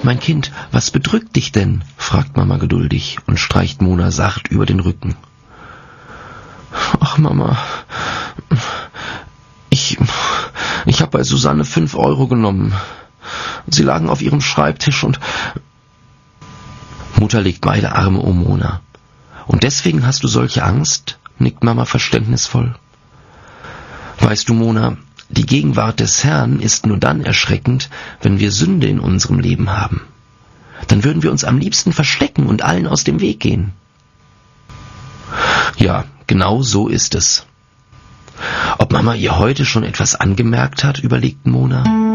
»Mein Kind, was bedrückt dich denn?« fragt Mama geduldig und streicht Mona sacht über den Rücken. »Ach, Mama, ich habe bei Susanne 5 Euro genommen. Sie lagen auf ihrem Schreibtisch und...« Mutter legt beide Arme um Mona. »Und deswegen hast du solche Angst?« nickt Mama verständnisvoll. »Weißt du, Mona, die Gegenwart des Herrn ist nur dann erschreckend, wenn wir Sünde in unserem Leben haben. Dann würden wir uns am liebsten verstecken und allen aus dem Weg gehen.« Ja, genau so ist es. Ob Mama ihr heute schon etwas angemerkt hat, überlegt Mona.